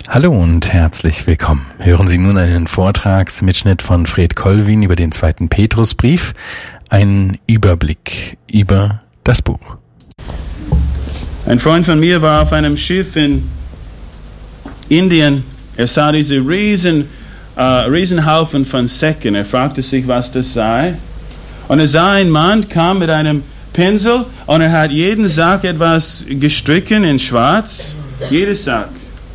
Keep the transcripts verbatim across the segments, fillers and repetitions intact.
Hallo und herzlich willkommen. Hören Sie nun einen Vortragsmitschnitt von Fred Colvin über den zweiten Petrusbrief, einen Überblick über das Buch. Ein Freund von mir war auf einem Schiff in Indien. Er sah diese riesen, äh, Riesenhaufen von Säcken. Er fragte sich, was das sei. Und er sah einen Mann, kam mit einem Pinsel und er hat jeden Sack etwas gestrichen in schwarz. Jeder Sack.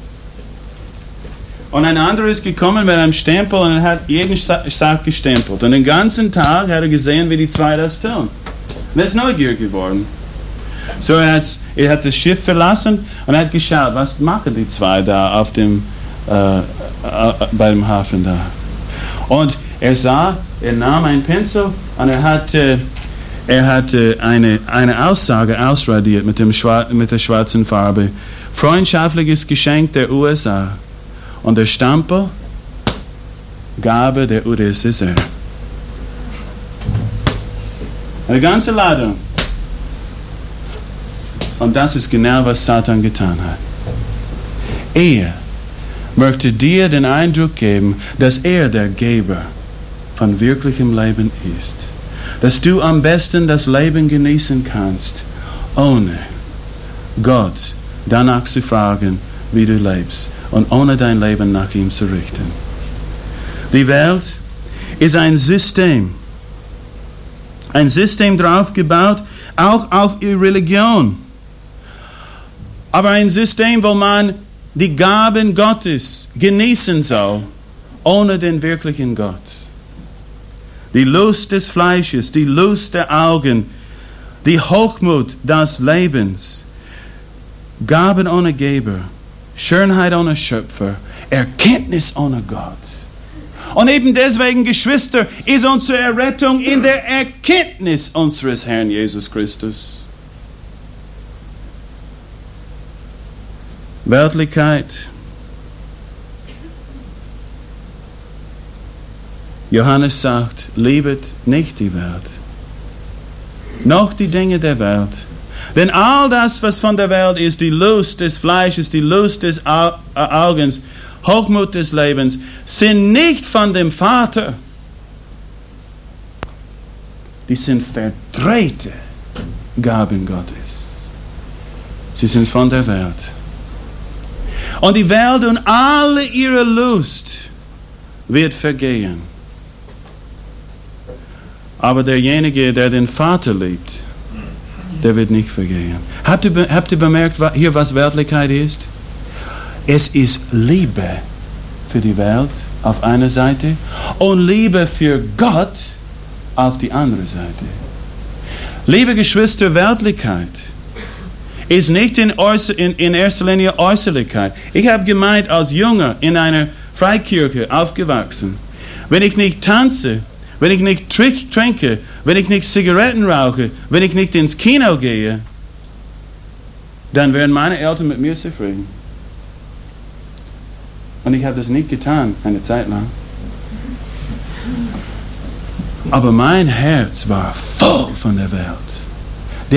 Und ein anderer ist gekommen mit einem Stempel und er hat jeden Sack gestempelt. Und den ganzen Tag hat er gesehen, wie die zwei das tun. Und er ist neugierig geworden. So er hat, er hat das Schiff verlassen und er hat geschaut, was machen die zwei da auf dem, äh, äh, bei dem Hafen da. Und er sah, er nahm einen Pinsel und er hat, äh, er hat äh, eine, eine Aussage ausradiert mit, dem Schwar- mit der schwarzen Farbe. Freundschaftliches Geschenk der U S A. Und der Stempel, Gabe der U d S S R. Eine ganze Ladung. Und das ist genau, was Satan getan hat. Er möchte dir den Eindruck geben, dass er der Geber von wirklichem Leben ist. Dass du am besten das Leben genießen kannst, ohne Gott danach zu fragen, wie du lebst. Und ohne dein Leben nach ihm zu richten. Die Welt ist ein System. Ein System drauf gebaut, auch auf ihre Religion. Aber ein System, wo man die Gaben Gottes genießen soll, ohne den wirklichen Gott. Die Lust des Fleisches, die Lust der Augen, die Hochmut des Lebens. Gaben ohne Geber. Schönheit ohne Schöpfer, Erkenntnis ohne Gott. Und eben deswegen, Geschwister, ist unsere Errettung in der Erkenntnis unseres Herrn Jesus Christus. Weltlichkeit. Johannes sagt, liebet nicht die Welt, noch die Dinge der Welt. Denn all das, was von der Welt ist, die Lust des Fleisches, die Lust des Augens, Hochmut des Lebens, sind nicht von dem Vater. Die sind verdrehte Gaben Gottes. Sie sind von der Welt. Und die Welt und alle ihre Lust wird vergehen. Aber derjenige, der den Vater liebt, der wird nicht vergehen. Habt ihr, habt ihr bemerkt, hier was Weltlichkeit ist? Es ist Liebe für die Welt auf einer Seite und Liebe für Gott auf die andere Seite. Liebe Geschwister, Weltlichkeit ist nicht in, äußer, in, in erster Linie Äußerlichkeit. Ich habe gemeint, als Junger in einer Freikirche aufgewachsen, wenn ich nicht tanze, wenn ich nicht trinke, wenn ich nicht Zigaretten rauche, wenn ich nicht ins Kino gehe, dann wären meine Eltern mit mir zufrieden. Und ich habe das nicht getan, eine Zeit lang. Aber mein Herz war voll von der Welt.